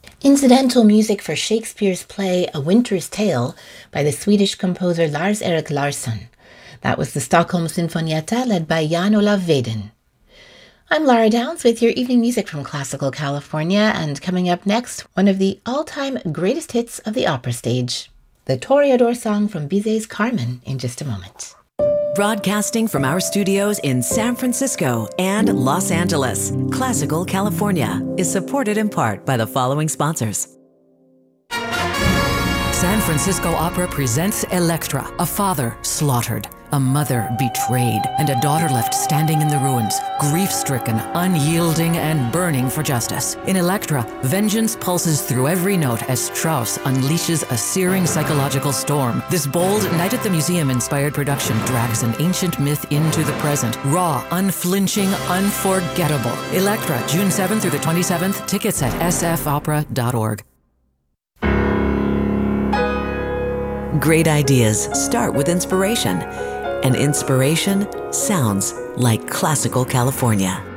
Incidental music for Shakespeare's play A Winter's Tale by the Swedish composer Lars-Erik Larsson. That was the Stockholm Sinfonietta led by Jan Olav Vedin. I'm Lara Downs with your evening music from Classical California, and coming up next, one of the all-time greatest hits of the opera stage, the Toreador song from Bizet's Carmen, in just a moment. Broadcasting from our studios in San Francisco and Los Angeles, Classical California is supported in part by the following sponsors. San Francisco Opera presents Elektra, a father slaughtered, a mother betrayed, and a daughter left standing in the ruins, grief-stricken, unyielding, and burning for justice. In Elektra, vengeance pulses through every note as Strauss unleashes a searing psychological storm. This bold Night at the Museum-inspired production drags an ancient myth into the present. Raw, unflinching, unforgettable. Elektra, June 7th through the 27th. Tickets at sfopera.org. Great ideas start with inspiration, and inspiration sounds like Classical California.